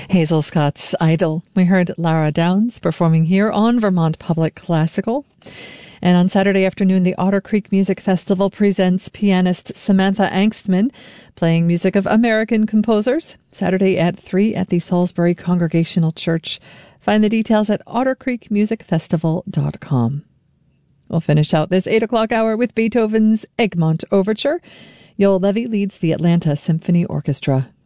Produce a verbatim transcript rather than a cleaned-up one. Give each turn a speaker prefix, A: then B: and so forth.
A: Hazel Scott's Idol. We heard Lara Downs performing here on Vermont Public Classical. And on Saturday afternoon, the Otter Creek Music Festival presents pianist Samantha Angstman playing music of American composers. Saturday at three at the Salisbury Congregational Church. Find the details at otter creek music festival dot com. We'll finish out this eight o'clock hour with Beethoven's Egmont Overture. Yoel Levy leads the Atlanta Symphony Orchestra.